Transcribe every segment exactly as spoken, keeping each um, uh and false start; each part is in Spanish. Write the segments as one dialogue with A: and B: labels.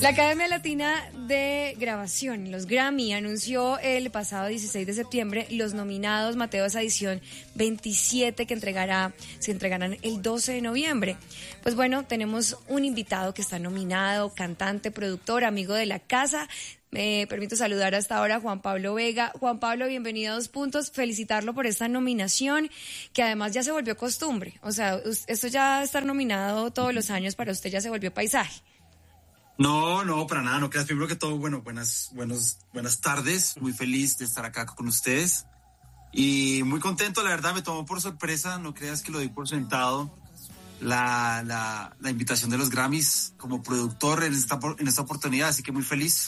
A: La Academia Latina de Grabación, los Grammy, anunció el pasado dieciséis de septiembre los nominados Mateo a esa edición veintisiete que entregará, se entregarán el doce de noviembre. Pues bueno, tenemos un invitado que está nominado, cantante, productor, amigo de la casa. Me permito saludar hasta ahora a Juan Pablo Vega. Juan Pablo, bienvenido a Dos Puntos. Felicitarlo por esta nominación, que además ya se volvió costumbre. O sea, esto ya estar nominado todos los años para usted ya se volvió paisaje.
B: No, no, para nada, no creas. Primero que todo, bueno, buenas, buenos, buenas tardes. Muy feliz de estar acá con ustedes. Y muy contento, la verdad, me tomó por sorpresa. No creas que lo di por sentado. La, la, la invitación de los Grammys como productor en esta, en esta oportunidad, así que muy feliz.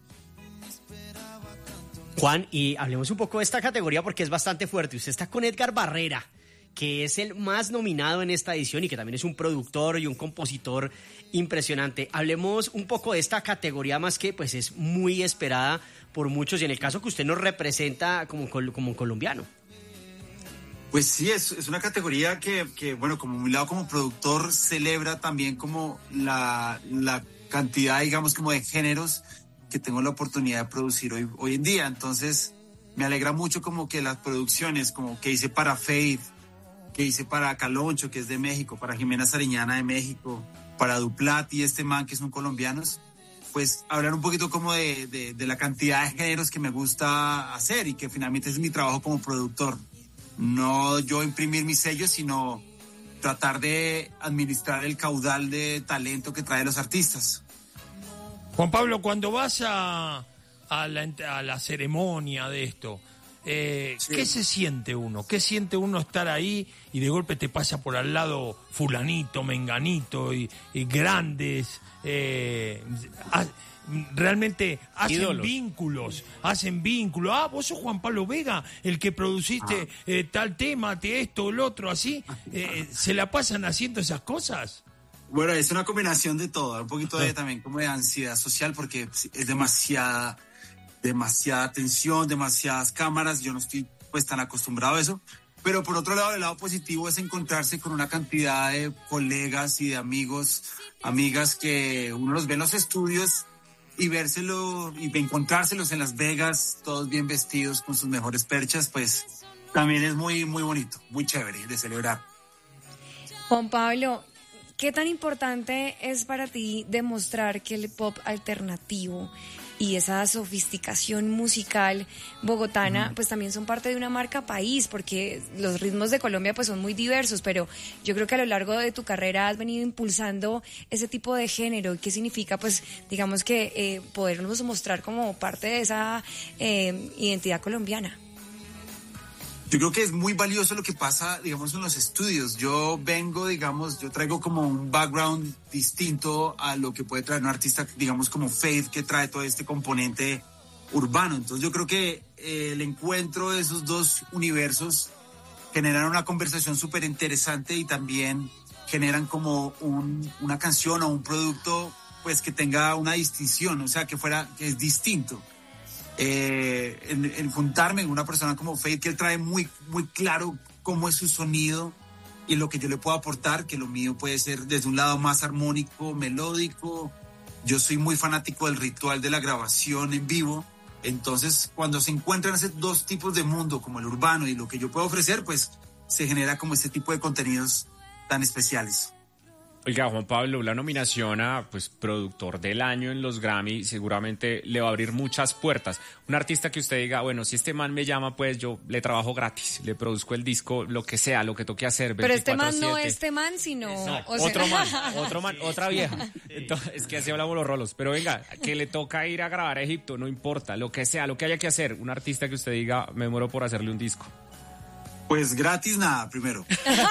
C: Juan, y hablemos un poco de esta categoría porque es bastante fuerte. Usted está con Edgar Barrera, que es el más nominado en esta edición y que también es un productor y un compositor impresionante. Hablemos un poco de esta categoría, más que pues es muy esperada por muchos, y en el caso que usted nos representa como, como colombiano.
B: Pues sí, es, es una categoría que, que, bueno, como mi lado como productor celebra también como la, la cantidad, digamos, como de géneros que tengo la oportunidad de producir hoy, hoy en día. Entonces me alegra mucho como que las producciones como que hice para Faith, que hice para Caloncho, que es de México, para Jimena Sariñana de México, para Duplat y este man, que son colombianos, pues hablar un poquito como de, de, de la cantidad de géneros que me gusta hacer y que finalmente es mi trabajo como productor. No yo imprimir mis sellos, sino tratar de administrar el caudal de talento que traen los artistas.
D: Juan Pablo, cuando vas a, a, la, a la ceremonia de esto, eh, sí. ¿qué se siente uno? ¿Qué siente uno estar ahí y de golpe te pasa por al lado fulanito, menganito y, y grandes? Eh, ha, realmente hacen ídolos. vínculos, hacen vínculos. Ah, vos sos Juan Pablo Vega, el que produciste ah. eh, tal tema, te esto, el otro, así. Eh, ¿Se la pasan haciendo esas cosas?
B: Bueno, es una combinación de todo, un poquito de también como de ansiedad social, porque es demasiada, demasiada tensión, demasiadas cámaras, yo no estoy pues tan acostumbrado a eso, pero por otro lado, el lado positivo es encontrarse con una cantidad de colegas y de amigos, amigas que uno los ve en los estudios y vérselo y encontrárselos en Las Vegas, todos bien vestidos con sus mejores perchas, pues también es muy, muy bonito, muy chévere de celebrar.
A: Juan Pablo, ¿qué tan importante es para ti demostrar que el pop alternativo y esa sofisticación musical bogotana, mm. pues también son parte de una marca país? Porque los ritmos de Colombia pues son muy diversos, pero yo creo que a lo largo de tu carrera has venido impulsando ese tipo de género. ¿Y qué significa, pues, digamos que eh, podernos mostrar como parte de esa eh, identidad colombiana?
B: Yo creo que es muy valioso lo que pasa, digamos, en los estudios. Yo vengo, digamos, yo traigo como un background distinto a lo que puede traer un artista, digamos, como Faith, que trae todo este componente urbano. Entonces yo creo que eh, el encuentro de esos dos universos generan una conversación súper interesante y también generan como un, una canción o un producto, pues, que tenga una distinción, o sea, que fuera, que es distinto. Eh, en, en juntarme con una persona como Faith, que él trae muy, muy claro cómo es su sonido y lo que yo le puedo aportar, que lo mío puede ser desde un lado más armónico, melódico. Yo soy muy fanático del ritual de la grabación en vivo, entonces cuando se encuentran esos dos tipos de mundo, como el urbano y lo que yo puedo ofrecer, pues se genera como este tipo de contenidos tan especiales.
E: Oiga, Juan Pablo, la nominación a pues, productor del año en los Grammy seguramente le va a abrir muchas puertas. Un artista que usted diga, bueno, si este man me llama, pues yo le trabajo gratis, le produzco el disco, lo que sea, lo que toque hacer.
A: Pero este man no es este man, sino...
E: No,
A: o
E: otro
A: sea...
E: man, otro man, otra vieja. Entonces, es que así hablamos los rolos. Pero venga, que le toca ir a grabar a Egipto, no importa, lo que sea, lo que haya que hacer. Un artista que usted diga, me muero por hacerle un disco.
B: Pues gratis nada, primero.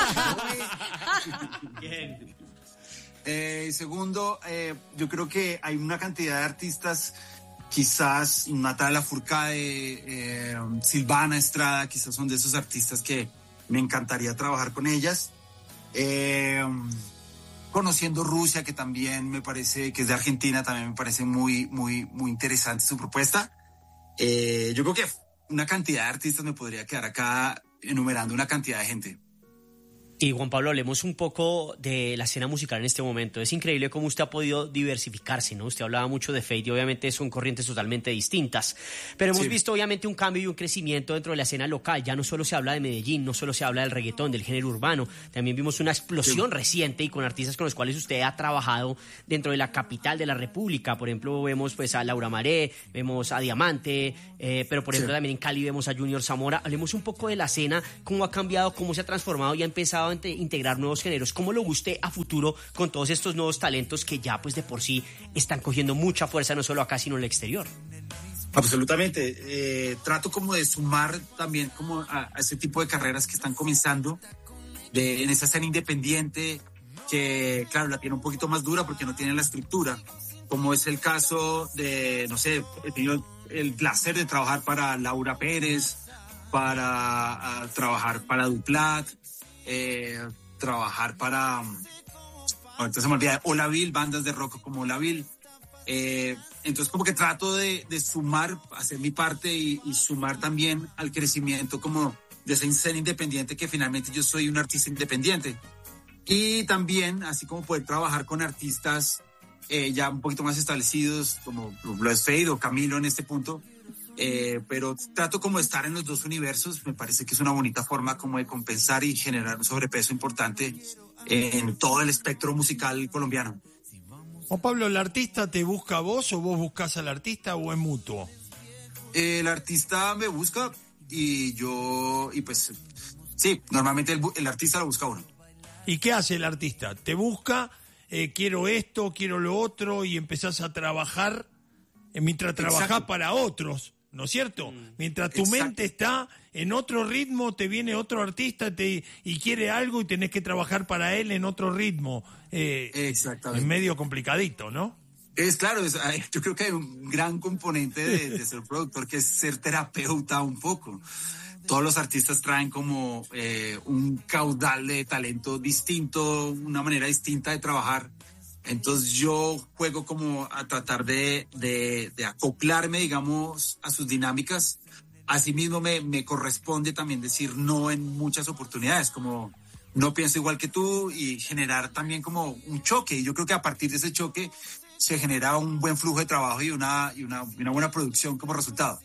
C: Bien.
B: Eh, segundo, eh, yo creo que hay una cantidad de artistas, quizás Natalia Lafourcade, eh, Silvana Estrada, quizás son de esos artistas que me encantaría trabajar con ellas. Eh, conociendo Rusia, que también me parece, que es de Argentina, también me parece muy, muy, muy interesante su propuesta. Eh, yo creo que una cantidad de artistas me podría quedar acá enumerando una cantidad de gente.
C: Y Juan Pablo, hablemos un poco de la escena musical en este momento. Es increíble cómo usted ha podido diversificarse, ¿no? Usted hablaba mucho de Fate y obviamente son corrientes totalmente distintas. Pero hemos sí. visto obviamente un cambio y un crecimiento dentro de la escena local. Ya no solo se habla de Medellín, no solo se habla del reggaetón, del género urbano. También vimos una explosión sí. reciente y con artistas con los cuales usted ha trabajado dentro de la capital de la República. Por ejemplo, vemos pues a Laura Maré, vemos a Diamante, eh, pero por ejemplo sí. también en Cali vemos a Junior Zamora. Hablemos un poco de la escena, cómo ha cambiado, cómo se ha transformado y ha empezado a integrar nuevos géneros. ¿Cómo lo ve usted a futuro con todos estos nuevos talentos que ya pues de por sí están cogiendo mucha fuerza no solo acá sino en el exterior?
B: Absolutamente. Eh, trato como de sumar también como a, a ese tipo de carreras que están comenzando de, en esa escena independiente que claro la tiene un poquito más dura porque no tiene la estructura, como es el caso de, no sé, he tenido el placer de trabajar para Laura Pérez, para a, trabajar para Duplat, Eh, trabajar para ahorita se me olvida Olaville, bandas de rock como Olaville, eh, entonces como que trato de, de sumar, hacer mi parte y, y sumar también al crecimiento como de esa escena independiente que finalmente yo soy un artista independiente y también así como poder trabajar con artistas eh, ya un poquito más establecidos como lo es Fade o Camilo en este punto. Eh, pero trato como de estar en los dos universos. Me parece que es una bonita forma como de compensar y generar un sobrepeso importante en todo el espectro musical colombiano.
D: Juan Pablo, ¿el artista te busca a vos o vos buscas al artista o es mutuo?
B: Eh, el artista me busca y yo, y pues sí, normalmente el, el artista lo busca a uno.
D: ¿Y qué hace el artista? ¿Te busca, eh, quiero esto, quiero lo otro y empezás a trabajar eh, mientras trabajás Exacto. para otros? ¿No es cierto? Mientras tu Exacto. mente está en otro ritmo, te viene otro artista te, y quiere algo y tenés que trabajar para él en otro ritmo. Eh, Exactamente. Es medio complicadito, ¿no?
B: Es claro, es, yo creo que hay un gran componente de, de ser productor que es ser terapeuta un poco. Todos los artistas traen como eh, un caudal de talento distinto, una manera distinta de trabajar. Entonces yo juego como a tratar de, de, de acoplarme, digamos, a sus dinámicas. Asimismo me, me corresponde también decir no en muchas oportunidades, como no pienso igual que tú y generar también como un choque. Y yo creo que a partir de ese choque se genera un buen flujo de trabajo y una, y una, una buena producción como resultado.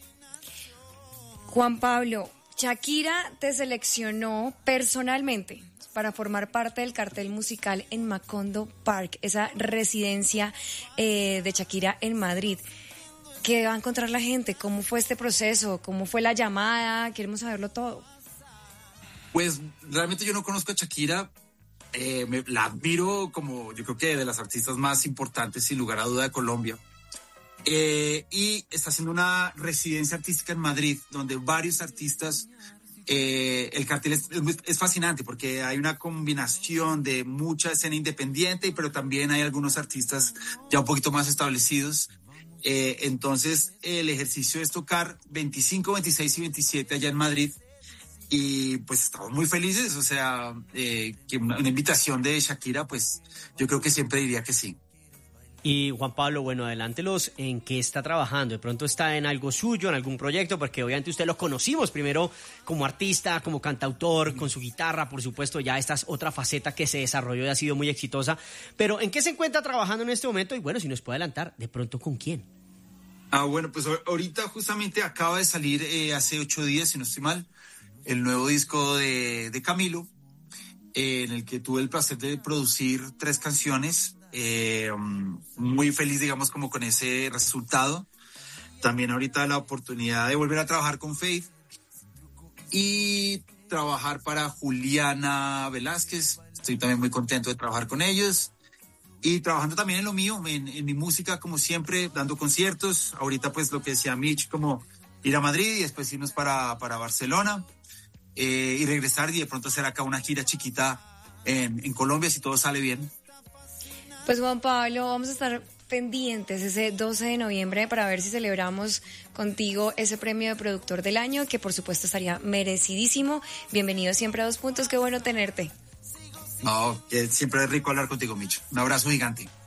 A: Juan Pablo, Shakira te seleccionó personalmente para formar parte del cartel musical en Macondo Park, esa residencia eh, de Shakira en Madrid. ¿Qué va a encontrar la gente? ¿Cómo fue este proceso? ¿Cómo fue la llamada? Queremos saberlo todo.
B: Pues realmente yo no conozco a Shakira, eh, me, la admiro como yo creo que de las artistas más importantes sin lugar a duda de Colombia. Eh, y está haciendo una residencia artística en Madrid donde varios artistas. Eh, el cartel es, es, es fascinante porque hay una combinación de mucha escena independiente, pero también hay algunos artistas ya un poquito más establecidos. Eh, entonces, el ejercicio es tocar veinticinco, veintiséis y veintisiete allá en Madrid. Y pues estamos muy felices, o sea, eh, que una, una invitación de Shakira, pues yo creo que siempre diría que sí.
C: Y Juan Pablo, bueno, adelántelos en qué está trabajando. De pronto está en algo suyo, en algún proyecto, porque obviamente usted lo conocimos primero como artista, como cantautor, con su guitarra, por supuesto, ya esta es otra faceta que se desarrolló y ha sido muy exitosa. Pero ¿en qué se encuentra trabajando en este momento? Y bueno, si nos puede adelantar, ¿de pronto con quién?
B: Ah, bueno, pues ahorita justamente acaba de salir eh, hace ocho días, si no estoy mal, el nuevo disco de, de Camilo, eh, en el que tuve el placer de producir tres canciones. Eh, muy feliz, digamos, como con ese resultado. También ahorita la oportunidad de volver a trabajar con Faith y trabajar para Juliana Velázquez. Estoy también muy contento de trabajar con ellos y trabajando también en lo mío, en, en mi música, como siempre, dando conciertos. Ahorita pues lo que decía Mitch, como ir a Madrid y después irnos para, para Barcelona eh, y regresar y de pronto hacer acá una gira chiquita en, en Colombia si todo sale bien.
A: Pues Juan Pablo, vamos a estar pendientes ese doce de noviembre para ver si celebramos contigo ese premio de productor del año, que por supuesto estaría merecidísimo. Bienvenido siempre a Dos Puntos, qué bueno tenerte.
B: No, que siempre es rico hablar contigo, Micho. Un abrazo gigante.